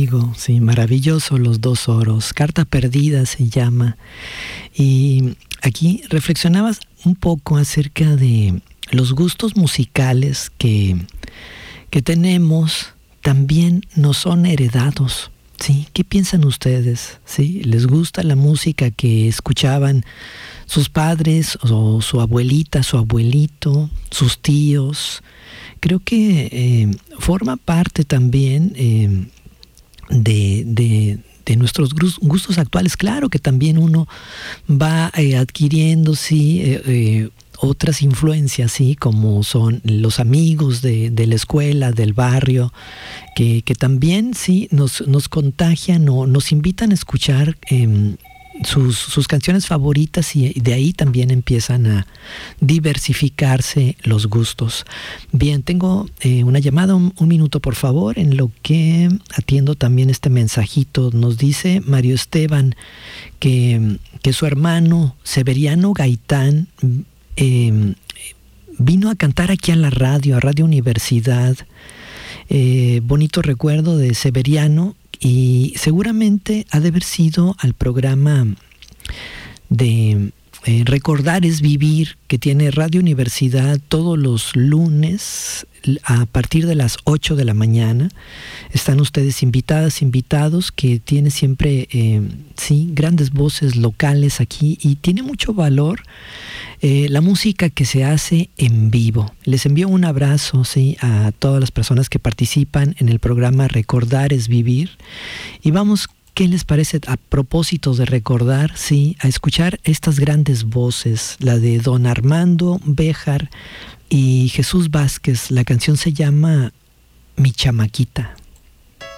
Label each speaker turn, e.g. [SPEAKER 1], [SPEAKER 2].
[SPEAKER 1] contigo, sí, maravilloso Los Dos Oros, Carta Perdida se llama. Y aquí reflexionabas un poco acerca de los gustos musicales que tenemos, también nos son heredados. ¿Sí? ¿Qué piensan ustedes? ¿Sí? ¿Les gusta la música que escuchaban sus padres o su abuelita, su abuelito, sus tíos? Creo que forma parte también de nuestros gustos actuales. Claro que también uno va adquiriendo, sí, otras influencias, sí, como son los amigos de la escuela, del barrio, que también sí nos contagian o nos invitan a escuchar sus canciones favoritas, y de ahí también empiezan a diversificarse los gustos. Bien, tengo una llamada, un minuto por favor, en lo que atiendo también este mensajito. Nos dice Mario Esteban que su hermano Severiano Gaitán vino a cantar aquí a la radio, a Radio Universidad. Bonito recuerdo de Severiano, y seguramente ha de haber sido al programa de Recordar es Vivir, que tiene Radio Universidad todos los lunes a partir de las 8 de la mañana. Están ustedes invitadas, invitados, que tiene siempre sí, grandes voces locales aquí, y tiene mucho valor la música que se hace en vivo. Les envío un abrazo, sí, a todas las personas que participan en el programa Recordar es Vivir. Y vamos, ¿qué les parece, a propósito de recordar, sí, a escuchar estas grandes voces, la de don Armando Béjar y Jesús Vázquez? La canción se llama Mi Chamaquita.